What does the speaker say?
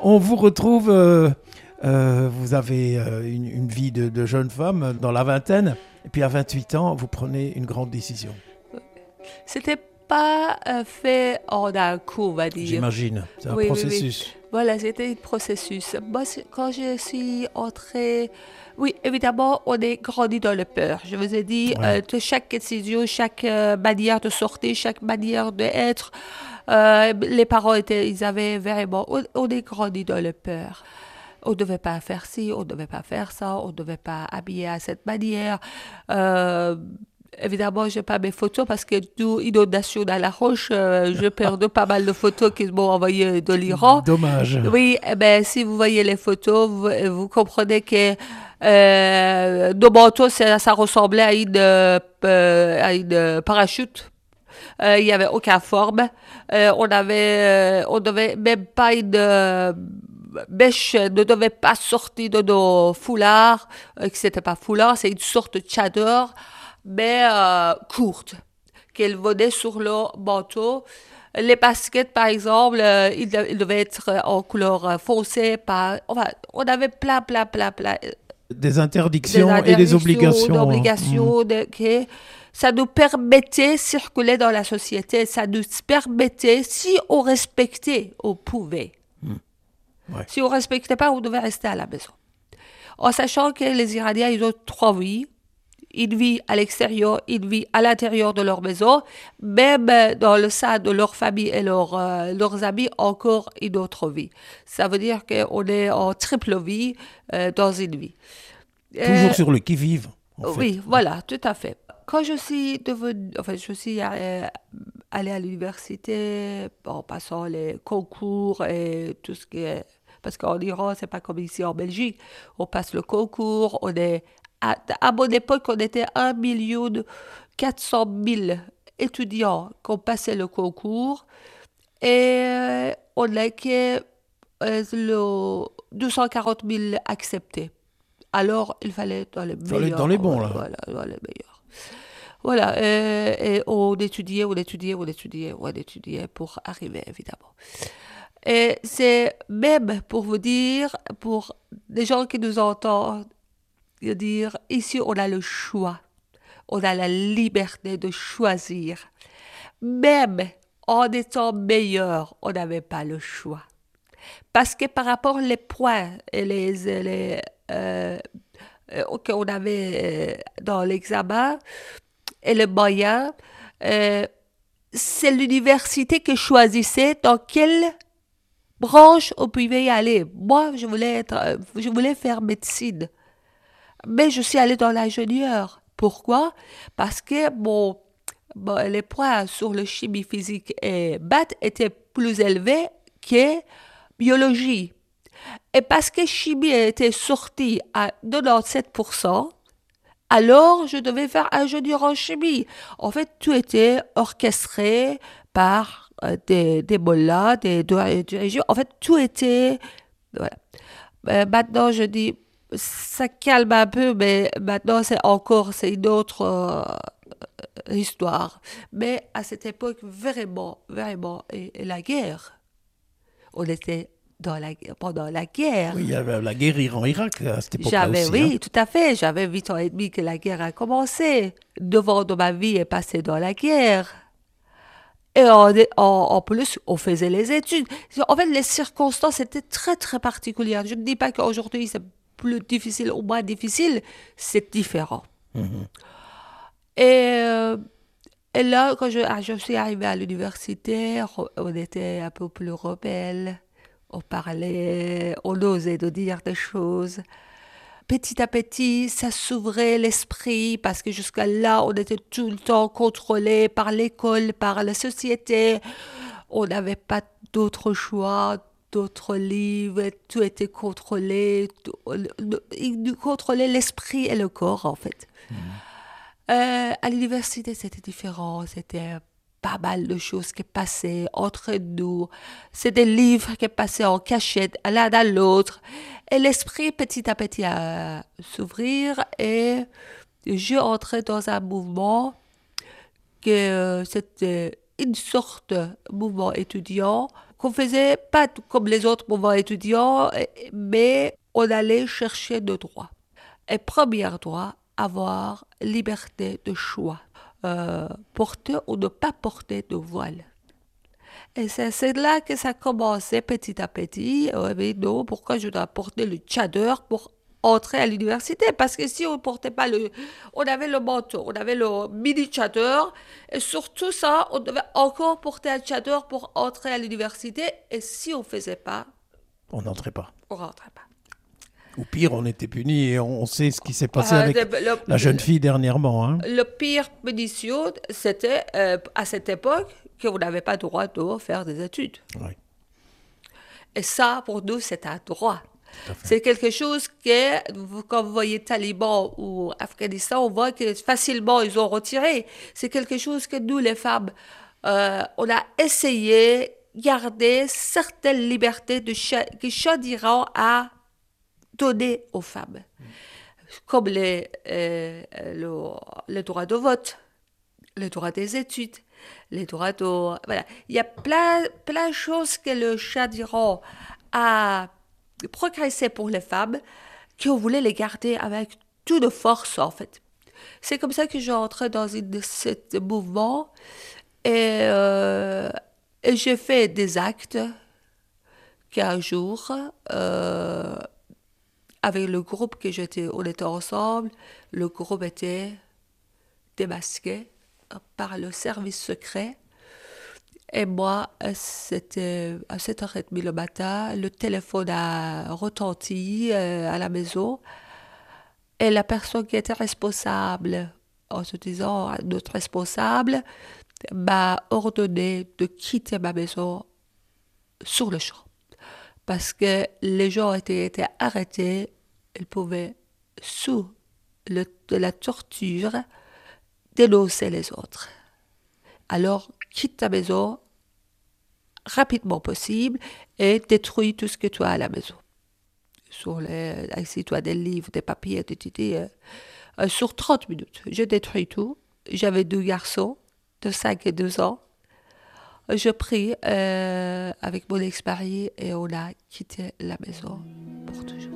On vous retrouve, vous avez une vie de jeune femme dans la vingtaine, et puis à 28 ans, vous prenez une grande décision. C'était pas fait en un coup, on va dire. J'imagine, c'est un Oui, oui, oui. processus. Voilà, c'était un processus. Moi, quand je suis entrée, oui, évidemment, on est grandi dans le peur. Je vous ai dit, Ouais. de chaque décision, chaque manière de sortir, chaque manière d'être, les parents ils avaient vraiment, on est grandi dans le peur. On ne devait pas faire ci, on ne devait pas faire ça, on ne devait pas habiller à cette manière. Euh, Évidemment, je n'ai pas mes photos parce que d'où inondation dans la roche, je perds pas mal de photos qu'ils m'ont envoyées de l'Iran. Dommage. Oui, eh ben, si vous voyez les photos, vous comprenez que nos manteaux, ça ressemblait à une parachute. Il n'y avait aucune forme. On devait même pas une bêche ne devait pas sortir de nos foulards, que c'était pas foulard, c'est une sorte de chador, mais courte, qu'elle venait sur le manteau. Les baskets, par exemple, ils devaient être en couleur foncée. Enfin, on avait plein Des des interdictions et des interdictions, obligations. d'obligations, ça nous permettait de circuler dans la société, ça nous permettait, si on respectait, on pouvait. Ouais. Si on ne respectait pas, on devait rester à la maison. En sachant que les Iraniens, ils ont trois vies. Une vie à l'extérieur, une vie à l'intérieur de leur maison, même dans le sein de leur famille et leurs amis, encore une autre vie. Ça veut dire qu'on est en triple vie dans une vie. Toujours sur le qui-vive, en fait. Oui, voilà, tout à fait. Quand je suis je suis allée à l'université en passant les concours et tout ce qui est. Parce qu'en Iran, c'est pas comme ici en Belgique. On passe le concours, on est. À mon époque, on était 1 400 000 étudiants qui ont passé le concours et on n'a que le 240 000 acceptés. Alors, il fallait être dans les Il fallait être meilleurs. dans les bons, là. Voilà, dans les meilleurs. Voilà, et on étudiait pour arriver, évidemment. Et c'est même pour vous dire, pour les gens qui nous entendent, dire, ici on a le choix, on a la liberté de choisir. Même en étant meilleur, on n'avait pas le choix. Parce que par rapport aux points et qu'on avait dans l'examen et le moyen, c'est l'université qui choisissait dans quelle branche on pouvait y aller. Moi, je voulais faire médecine, mais je suis allée dans l'ingénieur. Pourquoi? Parce que les points sur le chimie physique et maths étaient plus élevés que biologie. Et parce que chimie était sortie à 97%, alors je devais faire ingénieur en chimie. En fait, tout était orchestré par des mollahs, en fait, tout était. Voilà. Maintenant, je dis, ça calme un peu, mais maintenant, c'est une autre histoire. Mais à cette époque, vraiment, vraiment, et la guerre, on était pendant la guerre. Oui, il y avait la guerre Iran-Irak à cette époque-là aussi. Oui, tout à fait. J'avais 8 ans et demi que la guerre a commencé. 9 ans de ma vie est passé dans la guerre. Et en plus, on faisait les études. En fait, les circonstances étaient très, très particulières. Je ne dis pas qu'aujourd'hui, c'est plus difficile ou moins difficile. C'est différent. Mhm. Et, euh, et là, quand je suis arrivée à l'université, on était un peu plus rebelles. On parlait, on osait de dire des choses. Petit à petit, ça s'ouvrait l'esprit parce que jusqu'à là, on était tout le temps contrôlé par l'école, par la société. On n'avait pas d'autre choix, d'autres livres, tout était contrôlé. Il contrôlait l'esprit et le corps, en fait. À l'université, c'était différent. C'était pas mal de choses qui passaient entre nous. C'est des livres qui passaient en cachette l'un à l'autre. Et l'esprit, petit à petit, a s'ouvrir et j'ai entré dans un mouvement que c'était une sorte de mouvement étudiant qu'on faisait pas comme les autres mouvements étudiants, mais on allait chercher nos droits. Et premier droit, avoir liberté de choix. Porter ou ne pas porter de voile. Et c'est là que ça commençait petit à petit. Mais non, pourquoi je dois porter le tchador pour entrer à l'université? Parce que si on portait pas on avait le manteau, on avait le mini tchador, et surtout ça, on devait encore porter un tchador pour entrer à l'université. Et si on faisait pas, On n'entrait pas. on rentrait pas. Ou pire, on était punis et on sait ce qui s'est passé avec la jeune fille dernièrement. Hein. Le pire punition, c'était à cette époque qu'on n'avait pas le droit de faire des études. Oui. Et ça, pour nous, c'est un droit. C'est quelque chose que, quand vous voyez Taliban ou Afghanistan, on voit que facilement ils ont retiré. C'est quelque chose que nous, les femmes, on a essayé de garder certaines libertés que Shah d'Iran a données aux femmes. Comme le droit de vote, le droit des études, les droits de... Voilà. Il y a plein de choses que le Shah d'Iran a progressé pour les femmes, qu'on voulait les garder avec toute force, en fait. C'est comme ça que j'ai entré dans ce mouvement et j'ai fait des actes qu'un jour... avec le groupe on était ensemble, le groupe était démasqué par le service secret. Et moi, c'était à 7h30 le matin, le téléphone a retenti à la maison. Et la personne qui était responsable, en se disant notre responsable, m'a ordonné de quitter ma maison sur le champ. Parce que les gens étaient arrêtés, ils pouvaient, sous de la torture, dénoncer les autres. Alors, quitte ta maison rapidement possible et détruis tout ce que tu as à la maison. Si tu as des livres, des papiers, sur 30 minutes. Je détruis tout. J'avais 2 garçons de 5 et 2 ans. Je pris avec mon ex-mari et on a quitté la maison pour toujours.